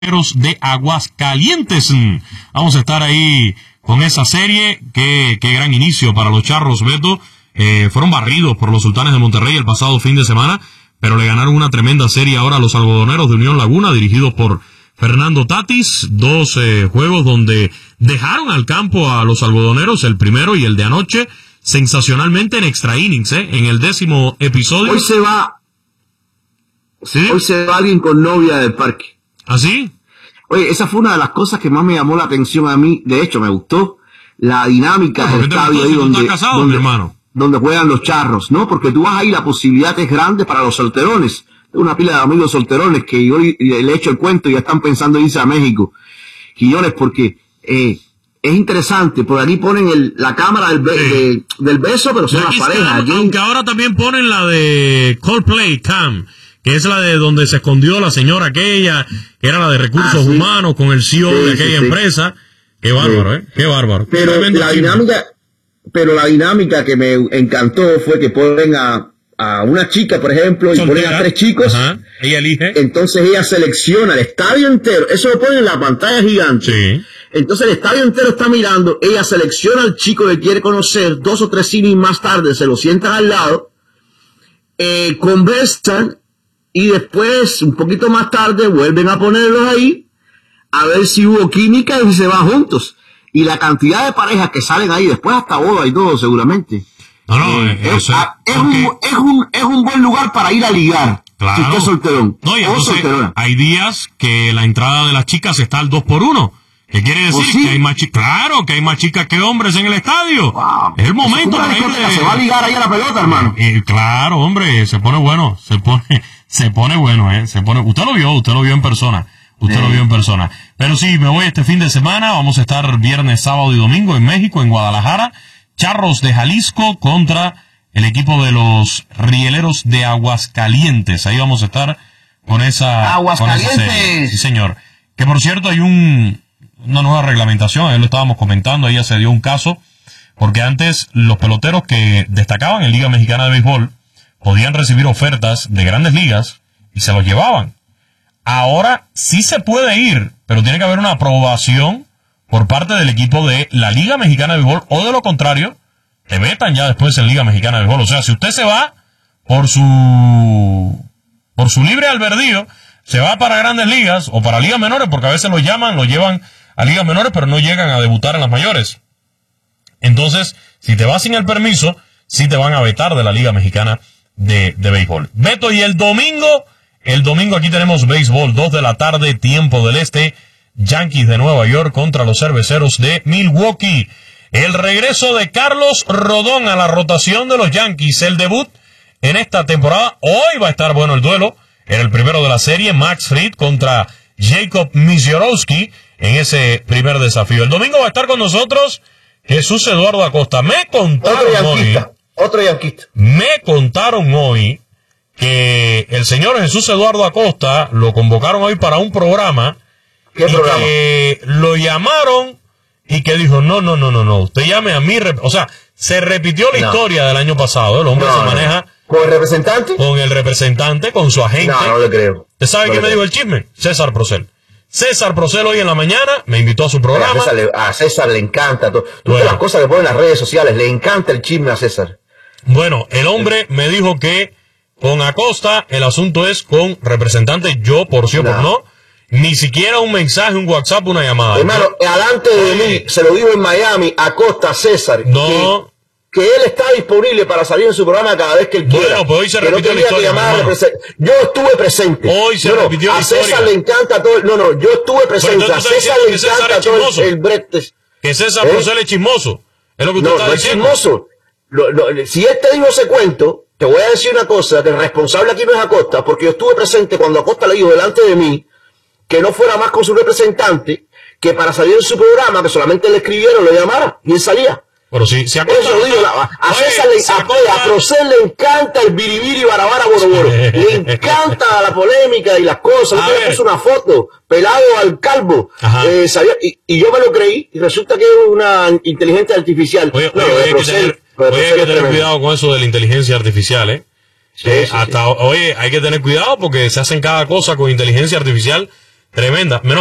de Aguascalientes. Vamos a estar ahí con esa serie. Qué gran inicio para los Charros, Beto. Fueron barridos por los Sultanes de Monterrey el pasado fin de semana, pero le ganaron una tremenda serie ahora a los Algodoneros de Unión Laguna, dirigidos por Fernando Tatis. 2 juegos donde dejaron al campo a los Algodoneros, el primero y el de anoche, sensacionalmente en extra innings, en el 10º episodio. Hoy se va. ¿Sí? Hoy se va alguien con novia del parque. ¿Ah, sí? Oye, esa fue una de las cosas que más me llamó la atención a mí. De hecho, me gustó la dinámica del estadio ahí donde juegan los Charros, ¿no? Porque tú vas ahí, la posibilidad es grande para los solterones. Tengo una pila de amigos solterones que yo le he hecho el cuento y ya están pensando en irse a México. Quillones, porque es interesante. Por aquí ponen la cámara del beso, pero son las parejas. Aunque ahora también ponen la de Coldplay Cam, que es la de donde se escondió la señora aquella, que era la de recursos humanos, con el CEO de aquella empresa. Qué bárbaro, qué bárbaro. Pero la dinámica que me encantó fue que ponen a una chica, por ejemplo, y ponen a 3 chicos. Ajá. Ella elige. Entonces ella selecciona el estadio entero. Eso lo ponen en la pantalla gigante. Sí. Entonces el estadio entero está mirando. Ella selecciona al chico que quiere conocer. 2 o 3 innings más tarde se lo sientan al lado. Conversan. Y después, un poquito más tarde, vuelven a ponerlos ahí, a ver si hubo química y se van juntos. Y la cantidad de parejas que salen ahí, después hasta boda y todo, seguramente. Es un buen lugar para ir a ligar. Claro. Si usted es solterón. No, y entonces, hay días que la entrada de las chicas está al 2x1. ¿Qué quiere decir? ¿Sí? Que hay más chicas. Claro, que hay más chicas que hombres en el estadio. Wow. Es el momento. Se va a ligar ahí a la pelota, hermano. Claro, hombre, se pone bueno. Se pone bueno, Usted lo vio en persona. Lo vio en persona. Pero sí, me voy este fin de semana. Vamos a estar viernes, sábado y domingo en México, en Guadalajara. Charros de Jalisco contra el equipo de los Rieleros de Aguascalientes. Ahí vamos a estar con esa serie. Sí, señor. Que por cierto hay una nueva reglamentación. Ahí lo estábamos comentando. Ahí ya se dio un caso. Porque antes los peloteros que destacaban en Liga Mexicana de Béisbol podían recibir ofertas de grandes ligas y se los llevaban. Ahora sí se puede ir, pero tiene que haber una aprobación por parte del equipo de la Liga Mexicana de Béisbol, o de lo contrario, te vetan ya después en Liga Mexicana de Béisbol. O sea, si usted se va por su libre albedrío, se va para grandes ligas o para ligas menores, porque a veces lo llevan a ligas menores, pero no llegan a debutar en las mayores. Entonces, si te vas sin el permiso, sí te van a vetar de la Liga Mexicana de béisbol. Beto, y el domingo aquí tenemos béisbol, 2 de la tarde, tiempo del este, Yankees de Nueva York contra los Cerveceros de Milwaukee. El regreso de Carlos Rodón a la rotación de los Yankees, el debut en esta temporada. Hoy va a estar bueno el duelo, era el primero de la serie, Max Fried contra Jacob Misiorowski en ese primer desafío. El domingo va a estar con nosotros Jesús Eduardo Acosta. Otro yanquista. Me contaron hoy que el señor Jesús Eduardo Acosta lo convocaron hoy para un programa. ¿Qué programa? Que lo llamaron y que dijo, no, usted llame a mí. O sea, se repitió la historia del año pasado. El hombre se maneja... ¿Con el representante? Con el representante, con su agente. No le creo. ¿Usted sabe qué me dijo el chisme? César Procel. César Procel hoy en la mañana me invitó a su programa. A César le encanta. Todas las cosas que ponen en las redes sociales, le encanta el chisme a César. Bueno, el hombre me dijo que con Acosta el asunto es con representante. Yo, por sí o por no, ni siquiera un mensaje, un WhatsApp, una llamada. Hermano, alante de mí, se lo digo en Miami, Acosta, César. No. Que él está disponible para salir en su programa cada vez que él quiera. Bueno, pues hoy se repitió la historia. Yo estuve presente. Hoy se repitió la historia. A César le encanta todo. Yo estuve presente. A César le encanta todo el brete. Que César Procel es chismoso. Es lo que usted está diciendo. No es chismoso. Si él te dijo ese cuento, te voy a decir una cosa, que el responsable aquí no es Acosta, porque yo estuve presente cuando Acosta le dijo delante de mí que no fuera más con su representante, que para salir en su programa, que solamente le escribieron, lo llamara, y él salía. Pero si Acosta... Eso digo, a Procel le encanta el biribiri barabara boroboro. Le encanta la polémica y las cosas. Yo le puse una foto, pelado al calvo. Y yo me lo creí, y resulta que es una inteligencia artificial. Oye, hay que tener cuidado con eso de la inteligencia artificial, Sí. Oye, hay que tener cuidado porque se hacen cada cosa con inteligencia artificial Tremenda.